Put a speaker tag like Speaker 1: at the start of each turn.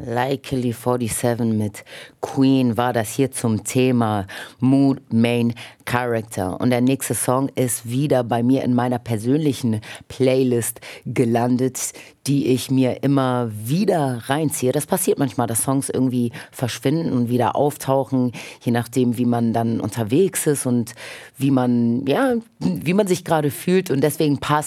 Speaker 1: Likely 47 mit Queen war das hier zum Thema Mood, Main Character. Und der nächste Song ist wieder bei mir in meiner persönlichen Playlist gelandet, die ich mir immer wieder reinziehe. Das passiert manchmal, dass Songs irgendwie verschwinden und wieder auftauchen, je nachdem, wie man dann unterwegs ist und wie man sich gerade fühlt. Und deswegen passt